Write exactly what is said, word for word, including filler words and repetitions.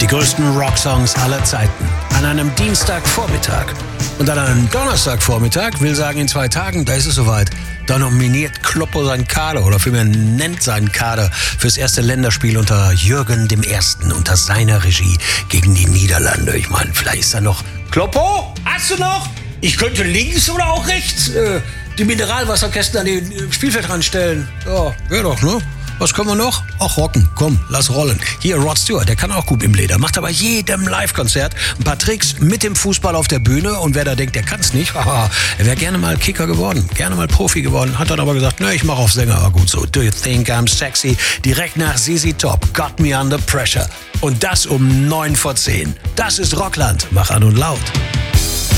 Die größten Rocksongs aller Zeiten. An einem Dienstagvormittag. Und an einem Donnerstagvormittag, will sagen in zwei Tagen, da ist es soweit. Da nominiert Kloppo seinen Kader, oder vielmehr nennt seinen Kader fürs erste Länderspiel unter Jürgen dem Ersten, unter seiner Regie gegen die Niederlande. Ich meine, vielleicht ist da noch... Kloppo, hast du noch? Ich könnte links oder auch rechts äh, die Mineralwasserkästen an den Spielfeld ranstellen. Ja, wäre doch, ne? Was können wir noch? Ach, rocken. Komm, lass rollen. Hier, Rod Stewart, der kann auch gut im Leder. Macht aber jedem Live-Konzert ein paar Tricks mit dem Fußball auf der Bühne. Und wer da denkt, der kann's nicht, haha, er wäre gerne mal Kicker geworden, gerne mal Profi geworden. Hat dann aber gesagt, ne, ich mache auf Sänger. Aber gut so. Do you think I'm sexy? Direkt nach Z Z Top. Got me under pressure. Und das um neun vor zehn. Das ist Rockland. Mach an und laut.